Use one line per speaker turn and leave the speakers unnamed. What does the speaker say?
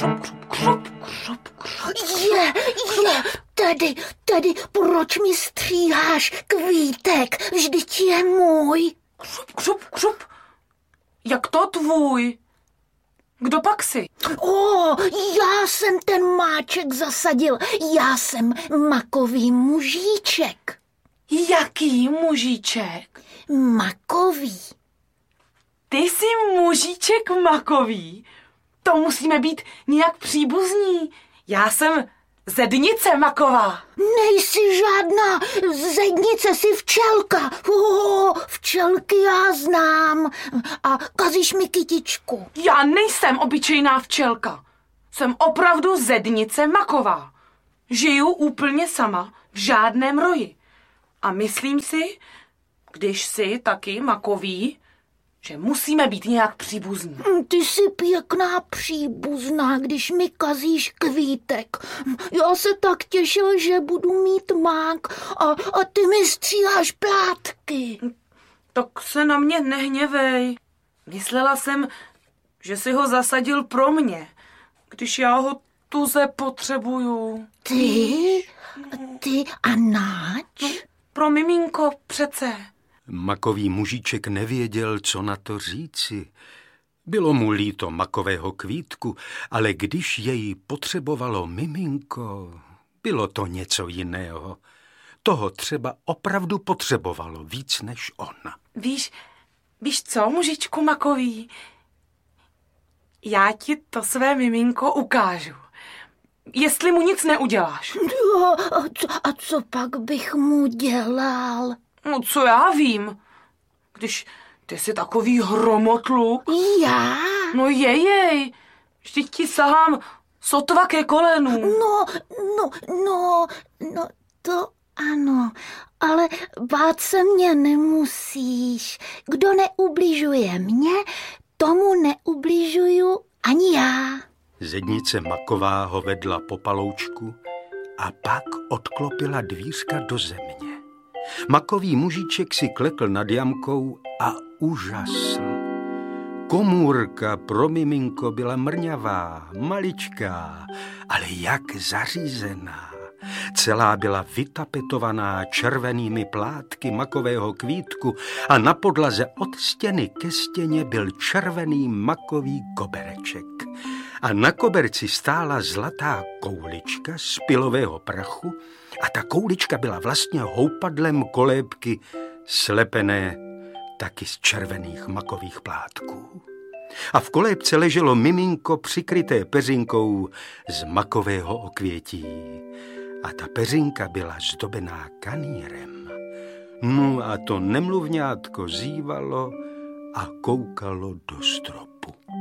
Je, tedy, proč mi stříháš kvítek? Vždyť je můj.
Křup. Jak to tvůj? Kdo pak jsi?
Já jsem ten máček zasadil. Já jsem makový mužíček.
Jaký mužíček?
Makový.
Ty jsi mužíček makový? To musíme být nějak příbuzní. Já jsem zednice maková.
Nejsi žádná zednice, jsi včelka. Včelky já znám. A kazíš mi kytičku.
Já nejsem obyčejná včelka. Jsem opravdu zednice maková. Žiju úplně sama, v žádném roji. A myslím si, když jsi taky makový, že musíme být nějak příbuzní.
Ty jsi pěkná příbuzná, když mi kazíš kvítek. Já se tak těšil, že budu mít mák a ty mi stříháš plátky.
Tak se na mě nehněvej. Myslela jsem, že jsi ho zasadil pro mě, když já ho tuze potřebuju.
Ty a náč?
Pro miminko přece.
Makový mužíček nevěděl, co na to říci. Bylo mu líto makového kvítku, ale když jej potřebovalo miminko, bylo to něco jiného. Toho třeba opravdu potřebovalo víc než ona.
Víš co, mužičku makový? Já ti to své miminko ukážu. Jestli mu nic neuděláš.
A co pak bych mu dělal?
No, co já vím, když ty jsi takový hromotluk.
Já?
No jejej, vždyť ti sahám sotva ke kolenu.
No, to ano, ale bát se mě nemusíš. Kdo neubližuje mně, tomu neubližuju ani já.
Zednice maková ho vedla po paloučku a pak odklopila dvířka do země. Makový mužíček si klekl nad jamkou a užasl. Komůrka pro miminko byla mrňavá, maličká, ale jak zařízená. Celá byla vytapetovaná červenými plátky makového kvítku a na podlaze od stěny ke stěně byl červený makový kobereček. A na koberci stála zlatá koulička z pylového prachu a ta koulička byla vlastně houpadlem kolébky slepené taky z červených makových plátků. A v kolébce leželo miminko přikryté peřinkou z makového okvětí. A ta peřinka byla zdobená kanýrem. No a to nemluvňátko zívalo a koukalo do stropu.